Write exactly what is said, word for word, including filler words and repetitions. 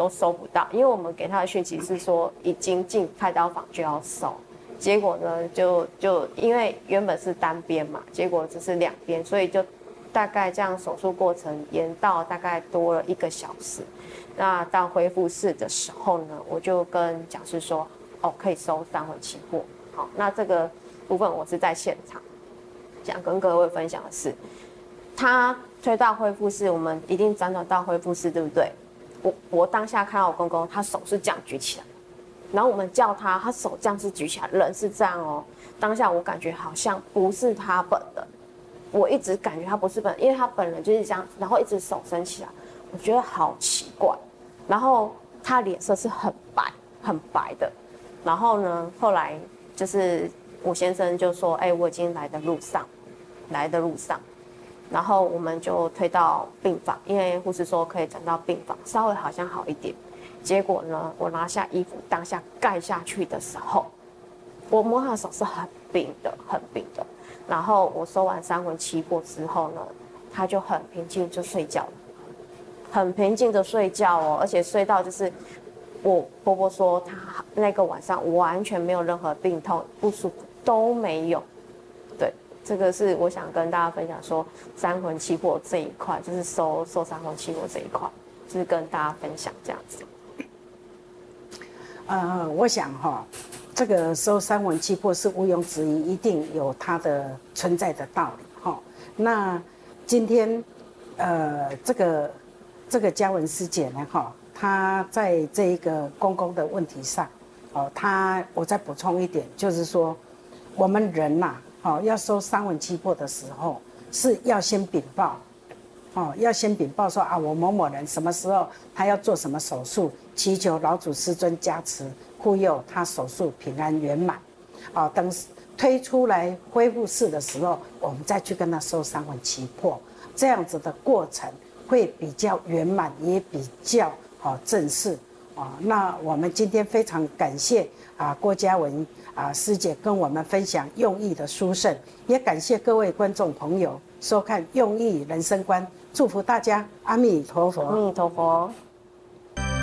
都收不到，因为我们给他的讯息是说已经进开刀房就要收，结果呢就就因为原本是单边嘛，结果只是两边，所以就大概这样手术过程延到大概多了一个小时。那到恢复室的时候呢，我就跟讲师说，哦，可以收三魂七魄。好，那这个部分我是在现场想跟各位分享的是，他推到恢复室，我们一定辗转到恢复室，对不对？我我当下看到我公公，他手是这样举起来，然后我们叫他，他手这样是举起来，人是这样哦。当下我感觉好像不是他本人，我一直感觉他不是本人，因为他本人就是这样，然后一直手伸起来，我觉得好奇怪。然后他脸色是很白很白的，然后呢，后来就是我先生就说：“哎、欸，我已经来的路上，来的路上。”然后我们就推到病房，因为护士说可以转到病房，稍微好像好一点。结果呢，我拿下衣服当下盖下去的时候，我摸他的手是很冰的，很冰的。然后我收完三魂七魄之后呢，他就很平静就睡觉了，很平静的睡觉哦，而且睡到就是我婆婆说她那个晚上完全没有任何病痛不舒服都没有。对，这个是我想跟大家分享说三魂七魄这一块，就是收收三魂七魄这一块，就是跟大家分享这样子。 呃，我想哈、哦，这个收三魂七魄是毋庸置疑，一定有它的存在的道理哈、哦。那今天，呃，这个这个嘉文师姐呢哈、哦，她在这一个公公的问题上，哦，她我再补充一点，就是说，我们人呐、啊，哦，要收三魂七魄的时候，是要先禀报。哦，要先禀报说啊，我某某人什么时候他要做什么手术，祈求老祖师尊加持，护佑他手术平安圆满。哦，等推出来恢复室的时候，我们再去跟他收三魂七魄，这样子的过程会比较圆满，也比较哦正式。哦，那我们今天非常感谢啊郭嘉文啊师姐跟我们分享用意的殊胜，也感谢各位观众朋友收看用意人生观。祝福大家，阿弥陀佛， 阿弥陀佛。